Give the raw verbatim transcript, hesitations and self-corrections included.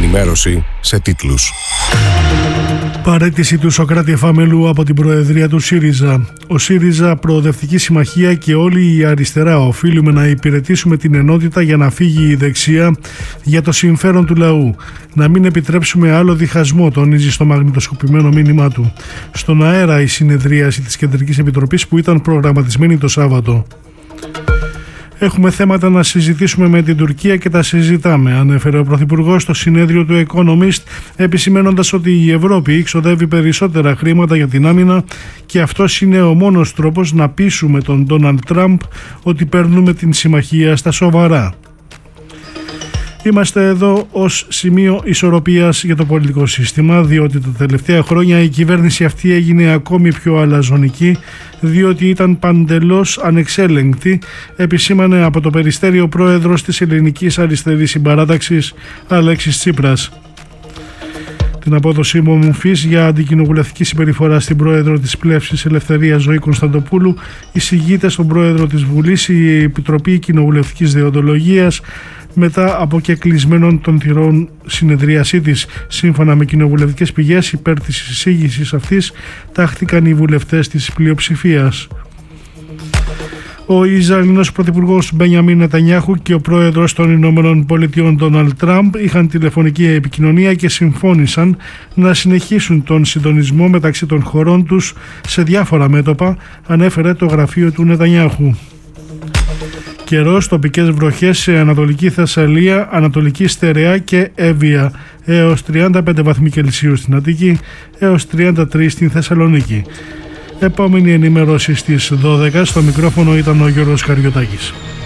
ενημέρωση σε τίτλους. Παραίτηση του Σωκράτη Εφάμελου από την Προεδρία του ΣΥΡΙΖΑ. Ο ΣΥΡΙΖΑ, Προοδευτική Συμμαχία και όλη η αριστερά οφείλουμε να υπηρετήσουμε την ενότητα για να φύγει η δεξιά για το συμφέρον του λαού. Να μην επιτρέψουμε άλλο διχασμό, τονίζει στο μαγνητοσκοπημένο μήνυμά του. Στον αέρα η συνεδρίαση της Κεντρικής Επιτροπής που ήταν προγραμματισμένη το Σάββατο. Έχουμε θέματα να συζητήσουμε με την Τουρκία και τα συζητάμε, ανέφερε ο Πρωθυπουργός στο συνέδριο του Economist, επισημένοντας ότι η Ευρώπη ξοδεύει περισσότερα χρήματα για την άμυνα και αυτός είναι ο μόνος τρόπος να πείσουμε τον Ντόναλντ Τραμπ ότι παίρνουμε την συμμαχία στα σοβαρά. Είμαστε εδώ ως σημείο ισορροπίας για το πολιτικό σύστημα, διότι τα τελευταία χρόνια η κυβέρνηση αυτή έγινε ακόμη πιο αλαζονική, διότι ήταν παντελώς ανεξέλεγκτη, επισήμανε από το Περιστέριο πρόεδρος της Ελληνικής Αριστερής Συμπαράταξης, Αλέξης Τσίπρας. Την απόδοση μομφής για αντικοινοβουλευτική συμπεριφορά στην πρόεδρο της Πλεύσης Ελευθερίας Ζωή Κωνσταντοπούλου εισηγείται στον πρόεδρο της Βουλής η Επιτροπή Κοινοβουλευτικής Δεοντολογίας μετά από κεκλεισμένων των θυρών συνεδρίασή της. Σύμφωνα με κοινοβουλευτικές πηγές, υπέρ της εισήγησης αυτής τάχθηκαν οι βουλευτές της πλειοψηφίας. Ο Ισραηλινός Πρωθυπουργός Μπενιαμίν Νετανιάχου και ο Πρόεδρος των Ηνωμένων Πολιτειών Ντόναλντ Τραμπ είχαν τηλεφωνική επικοινωνία και συμφώνησαν να συνεχίσουν τον συντονισμό μεταξύ των χωρών τους σε διάφορα μέτωπα, ανέφερε το γραφείο του Νετανιάχου. Καιρός, τοπικές βροχές σε Ανατολική Θεσσαλία, Ανατολική Στερεά και Εύβοια, έως τριάντα πέντε βαθμοί Κελσίου στην Αττική, έως τριάντα τρία στην Θεσσαλονίκη. Επόμενη ενημέρωση στις δώδεκα. Στο μικρόφωνο ήταν ο Γιώργος Καριωτάκης.